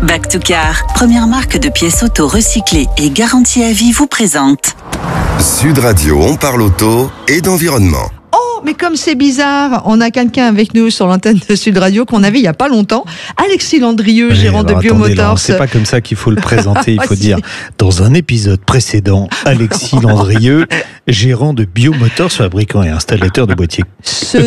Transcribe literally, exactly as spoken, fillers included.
Back to Car, première marque de pièces auto recyclées et garantie à vie, vous présente Sud Radio, on parle auto et d'environnement. Oh, mais comme c'est bizarre, on a quelqu'un avec nous sur l'antenne de Sud Radio qu'on avait il n'y a pas longtemps, Alexis Landrieux, Oui, gérant alors, de attendez, Biomotors. là, c'est pas comme ça qu'il faut le présenter, il faut Si. dire dans un épisode précédent, Alexis Landrieux, gérant de Biomotors, fabricant et installateur de boîtiers. Ce